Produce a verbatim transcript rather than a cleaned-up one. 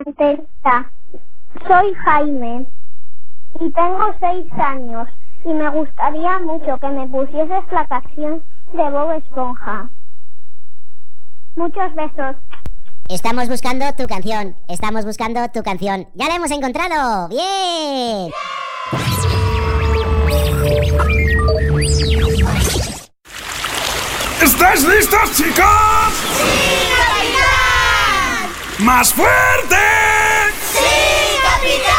contesta. Soy Jaime y tengo seis años y me gustaría mucho que me pusieses la canción de Bob Esponja. Muchos besos. Estamos buscando tu canción, estamos buscando tu canción. ¡Ya la hemos encontrado! ¡Bien! ¿Estáis listos, chicos? ¡Sí, capitán! ¡Más fuerte! ¡Sí, capitán!